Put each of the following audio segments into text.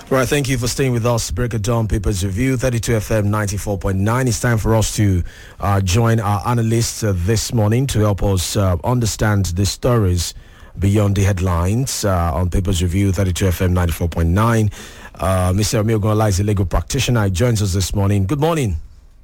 Right, thank you for staying with us. Break it down, Papers Review, 32 FM 94.9. It's time for us to join our analysts this morning to help us understand the stories beyond the headlines on Papers Review, 32 FM 94.9. Mr. Amir Gonala is a legal practitioner. He joins us this morning. Good morning.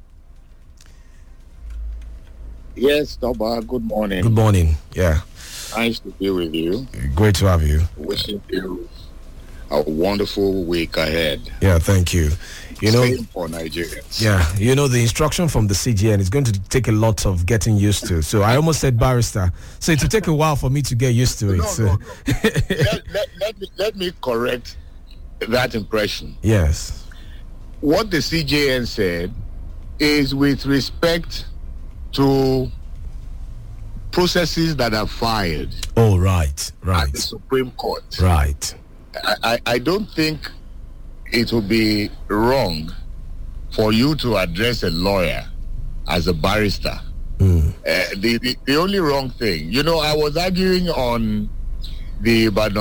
Yes, Toba, good morning. Good morning, yeah. Nice to be with you. Great to have you. Wishing you a wonderful week ahead. Yeah, thank you. Same for Nigerians. Yeah, the instruction from the CGN is going to take a lot of getting used to. So I almost said barrister. So it will take a while for me to get used to it. No. let me correct that impression. Yes. What the CGN said is with respect to processes that are filed. Oh, right. At the Supreme Court. Right. I don't think it would be wrong for you to address a lawyer as a barrister. The only wrong thing, I was arguing on the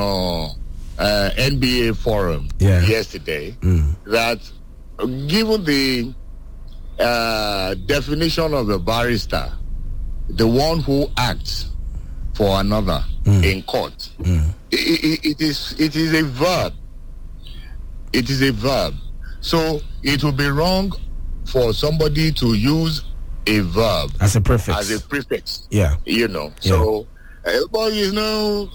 NBA forum yesterday that given the definition of a barrister, the one who acts for another in court, it is a verb. It is a verb. So it would be wrong for somebody to use a verb as a prefix. Yeah. So but you shouldn't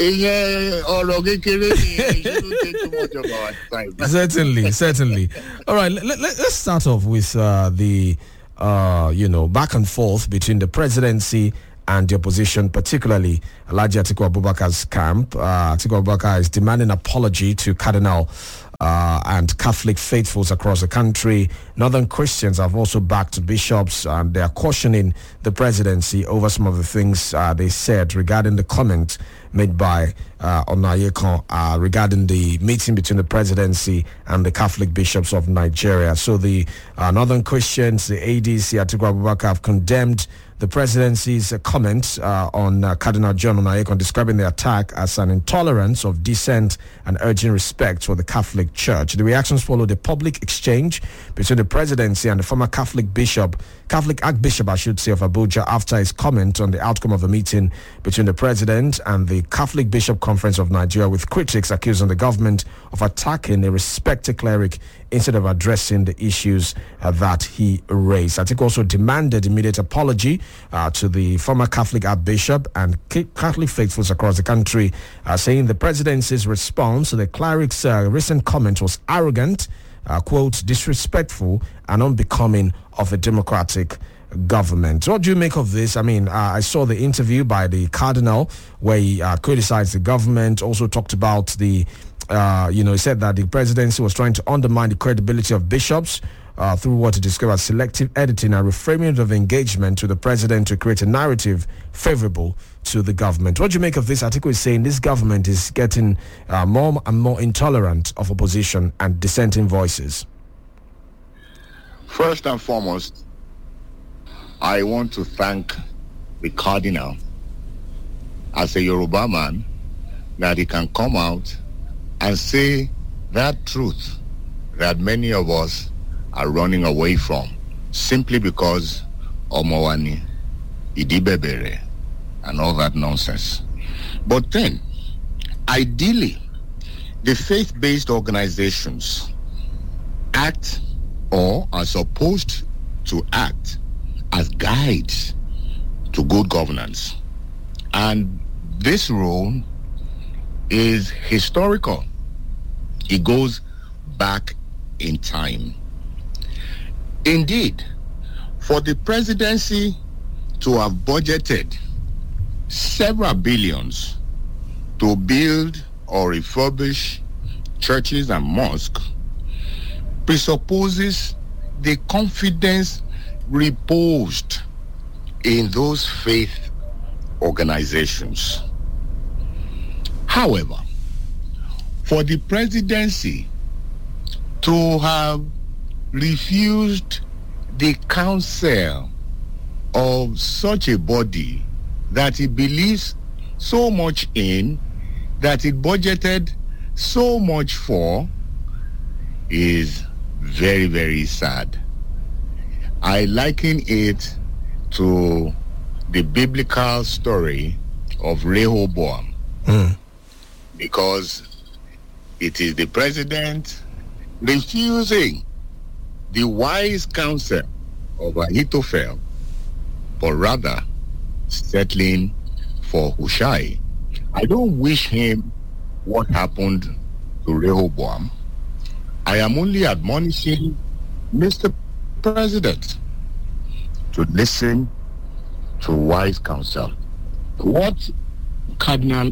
take too much of our time. Certainly. All right, let's start off with the back and forth between the presidency and the opposition, particularly Alhaji Atiku Abubakar's camp. Atiku Abubakar is demanding apology to Cardinal and Catholic faithfuls across the country. Northern Christians have also backed bishops, and they are cautioning the presidency over some of the things they said regarding the comment made by Onayekon regarding the meeting between the presidency and the Catholic bishops of Nigeria. So the Northern Christians, the ADC, Atiku Abubakar have condemned the presidency's comment on Cardinal John Onayekon, describing the attack as an intolerance of dissent and urging respect for the Catholic Church. The reactions followed a public exchange between the presidency and the former Catholic Archbishop, I should say, of Abuja after his comment on the outcome of the meeting between the president and the Catholic Bishop Conference of Nigeria, with critics accusing the government of attacking a respected cleric instead of addressing the issues that he raised. Atiku also demanded immediate apology to the former Catholic Archbishop and Catholic faithfuls across the country, saying the presidency's response to the cleric's recent comment was arrogant, quote, disrespectful and unbecoming of a democratic government. What do you make of this? I mean, I saw the interview by the Cardinal where he criticized the government, also talked about the he said that the presidency was trying to undermine the credibility of bishops through what he described as selective editing and reframing of engagement to the president to create a narrative favorable to the government. What do you make of this? Atiku is saying this government is getting more and more intolerant of opposition and dissenting voices. First and foremost, I want to thank the Cardinal as a Yoruba man that he can come out and say that truth that many of us are running away from simply because Omowani, Idibebere, and all that nonsense. But then, ideally, the faith-based organizations act or are supposed to act as guides to good governance. And this role is historical. It goes back in time. Indeed, for the presidency to have budgeted several billions to build or refurbish churches and mosques presupposes the confidence reposed in those faith organizations. However, for the presidency to have refused the counsel of such a body that it believes so much in, that it budgeted so much for, is very, very sad. I liken it to the biblical story of Rehoboam, because it is the president refusing the wise counsel of Ahithophel, but rather settling for Hushai. I don't wish him what happened to Rehoboam. I am only admonishing Mr. President to listen to wise counsel. What Cardinal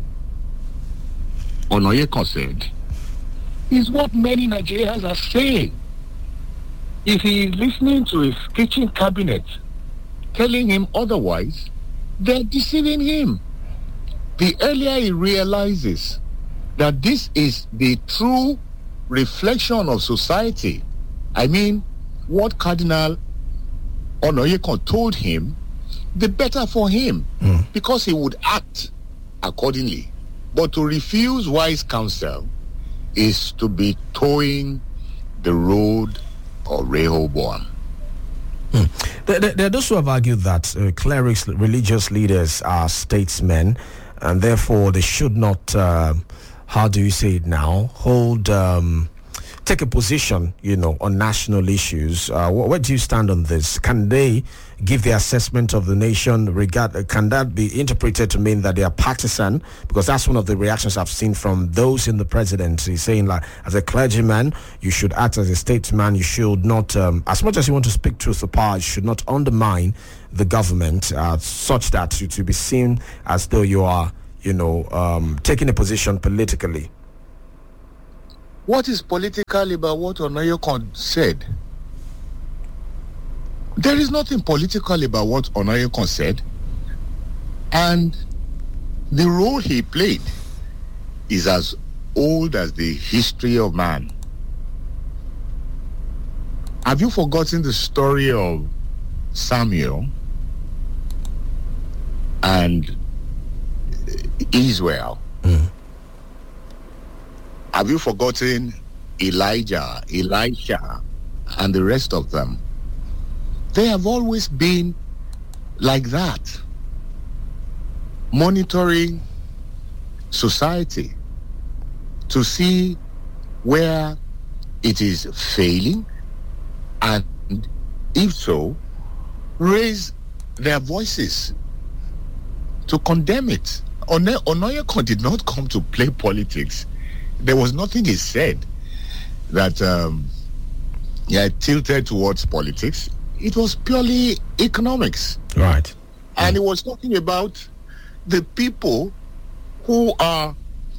Onoyekon said is what many Nigerians are saying. If he is listening to his kitchen cabinet telling him otherwise, they're deceiving him. The earlier he realizes that this is the true reflection of society, I mean, what Cardinal Onoyekon told him, the better for him, because he would act accordingly. But to refuse wise counsel is to be towing the road of Rehoboam. There are those who have argued that clerics, religious leaders are statesmen, and therefore they should not, how do you say it now, take a position, on national issues. Where do you stand on this? Can they give the assessment of the nation? Can that be interpreted to mean that they are partisan? Because that's one of the reactions I've seen from those in the presidency, saying like, as a clergyman, you should act as a statesman. You should not, as much as you want to speak truth to power, you should not undermine the government such that to be seen as though you are, taking a position politically. What is political about what Onoyekon said? There is nothing political about what Onoyekon said. And the role he played is as old as the history of man. Have you forgotten the story of Samuel and Israel? Have you forgotten Elijah, Elisha, and the rest of them? They have always been like that, monitoring society to see where it is failing, and if so, raise their voices to condemn it. Onoyekon did not come to play politics. There was nothing he said that tilted towards politics. It was purely economics. Right. And he was talking about the people who are,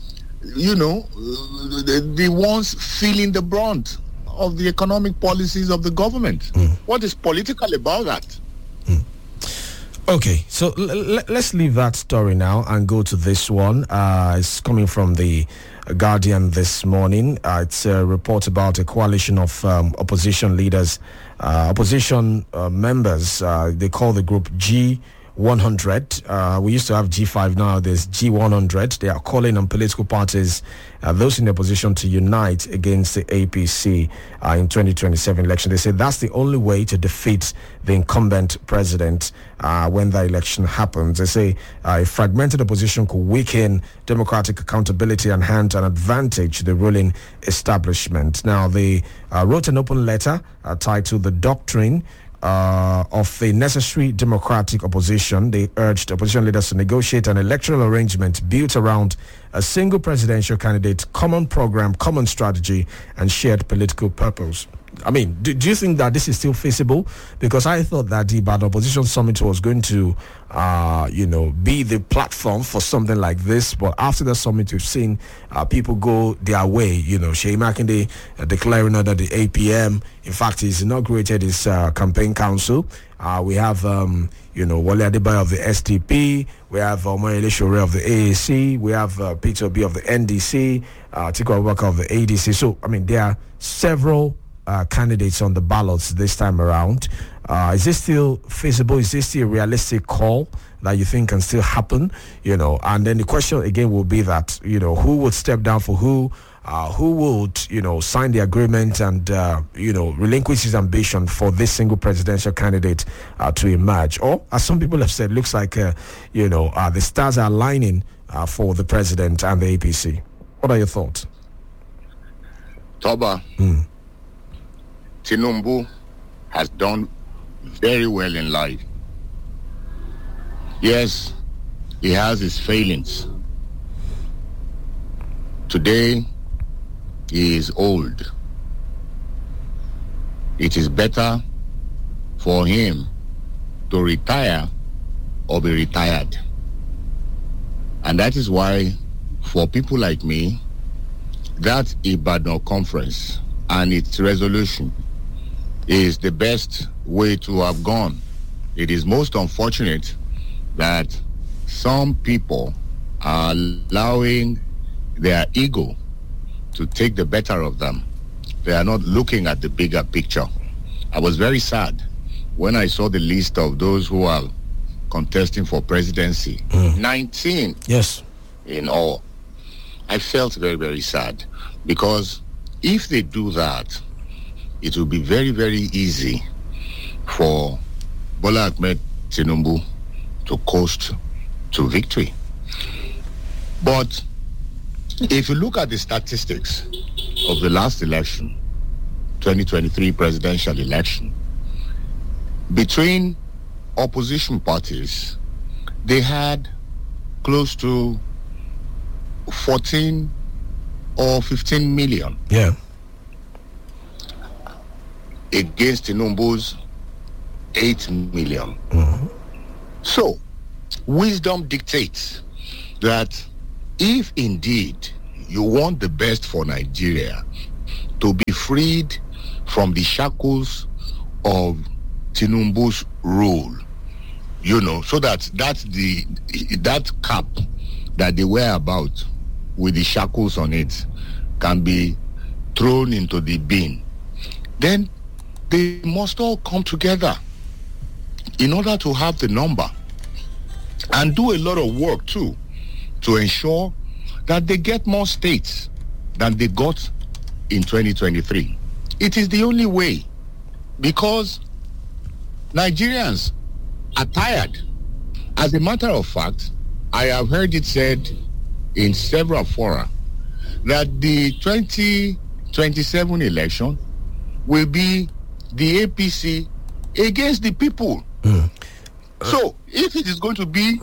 the ones feeling the brunt of the economic policies of the government. What is political about that? Okay, so let's leave that story now and go to this one. It's coming from the Guardian this morning. It's a report about a coalition of opposition leaders, opposition members. They call the group G100. We used to have G5, now there's G100. They are calling on political parties, those in the opposition, to unite against the APC in 2027 election. They say that's the only way to defeat the incumbent president when the election happens. They say a fragmented opposition could weaken democratic accountability and hand an advantage to the ruling establishment. Now, they wrote an open letter titled The Doctrine of a Necessary Democratic Opposition. They urged opposition leaders to negotiate an electoral arrangement built around a single presidential candidate, common program, common strategy, and shared political purpose. I mean, do you think that this is still feasible? Because I thought that the Ibadan Opposition Summit was going to, be the platform for something like this. But after the summit, we've seen people go their way. Seyi Makinde declaring under the APM. In fact, he's inaugurated his campaign council. We have, Wale Adebayo of the SDP. We have Omoyele Sowore of the AAC. We have Peter Obi of the NDC. Atiku Abubakar of the ADC. So, I mean, there are several candidates on the ballots this time around. Is this still feasible? Is this still a realistic call that you think can still happen, and then the question again will be that, who would step down for who would, sign the agreement and, relinquish his ambition for this single presidential candidate to emerge. Or, as some people have said, looks like, the stars are aligning for the president and the APC. What are your thoughts? Toba, Tinubu has done very well in life. Yes, he has his failings. Today, he is old. It is better for him to retire or be retired. And that is why, for people like me, that Ibadan conference and its resolution is the best way to have gone. It is most unfortunate that some people are allowing their ego to take the better of them. They are not looking at the bigger picture. I was very sad when I saw the list of those who are contesting for presidency. 19 Yes. in all. I felt very, very sad, because if they do that, it will be very, very easy for Bola Ahmed Tinubu to coast to victory. But if you look at the statistics of the last election, 2023 presidential election, between opposition parties, they had close to 14 or 15 million. Yeah. Against Tinubu's 8 million. So, wisdom dictates that if indeed you want the best for Nigeria to be freed from the shackles of Tinubu's rule, so that that cap that they wear about with the shackles on it can be thrown into the bin, then they must all come together in order to have the number and do a lot of work too to ensure that they get more states than they got in 2023. It is the only way, because Nigerians are tired. As a matter of fact, I have heard it said in several fora that the 2027 election will be the APC against the people. So if it is going to be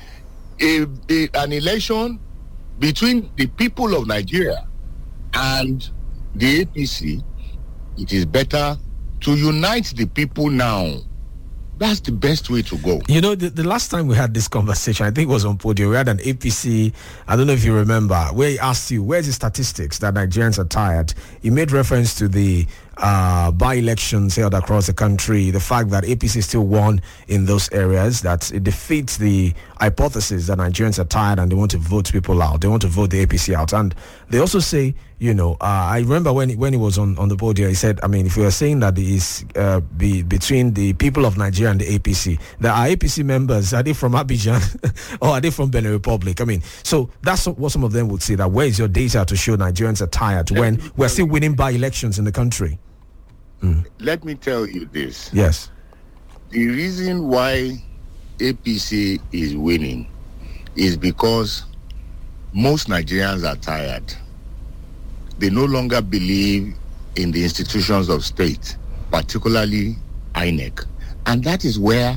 an election between the people of Nigeria and the APC, it is better to unite the people now. That's the best way to go. The last time we had this conversation, I think it was on Podium, we had an APC, I don't know if you remember, where he asked you, where's the statistics that Nigerians are tired? He made reference to the by-elections held across the country, the fact that APC still won in those areas, that it defeats the hypothesis that Nigerians are tired and they want to vote people out. They want to vote the APC out. And they also say, I remember when he was on the podium, he said, if you are saying that it is between the people of Nigeria and the APC, there are APC members, are they from Abidjan or are they from Benin Republic? So that's what some of them would say, that where is your data to show Nigerians are tired when we're still winning by-elections in the country? Let me tell you this. Yes. The reason why APC is winning is because most Nigerians are tired. They no longer believe in the institutions of state, particularly INEC. And that is where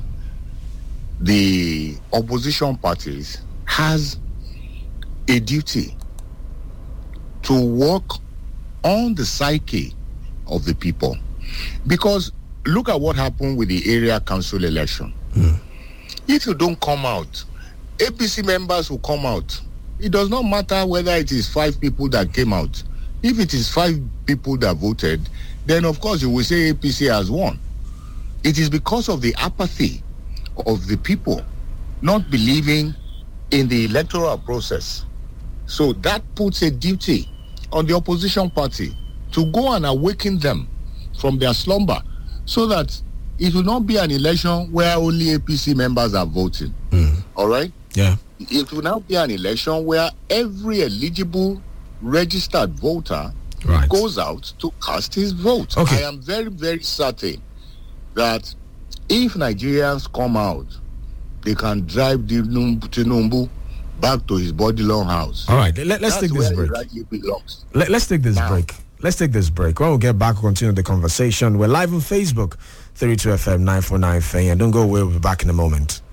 the opposition parties has a duty to work on the psyche of the people. Because look at what happened with the area council election. If you don't come out, APC members will come out. It does not matter whether it is 5 people that came out. If it is 5 people that voted, then of course you will say APC has won. It is because of the apathy of the people not believing in the electoral process. So that puts a duty on the opposition party to go and awaken them from their slumber, so that it will not be an election where only APC members are voting. All right? Yeah. It will now be an election where every eligible registered voter goes out to cast his vote. Okay. I am very, very certain that if Nigerians come out, they can drive Tinubu back to his Bodilon house. All right, let's take this break. Let's take this break. Let's take this break. When we get back, we'll continue the conversation. We're live on Facebook, 32FM 949 FA, and don't go away. We'll be back in a moment.